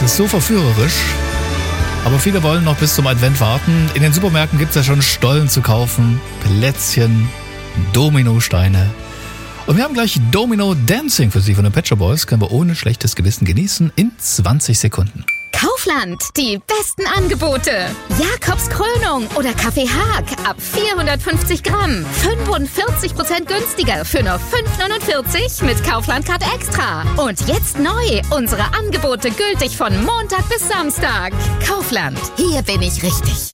Es ist so verführerisch. Aber viele wollen noch bis zum Advent warten. In den Supermärkten gibt es ja schon Stollen zu kaufen, Plätzchen, Dominosteine. Und wir haben gleich Domino Dancing für Sie von den Pet Shop Boys. Können wir ohne schlechtes Gewissen genießen in 20 Sekunden. Kaufland, die besten Angebote. Jakobs Krönung oder Kaffee Haag ab 450 Gramm. 45% günstiger für nur 5,49 mit Kaufland Card Extra. Und jetzt neu, unsere Angebote gültig von Montag bis Samstag. Kaufland, hier bin ich richtig.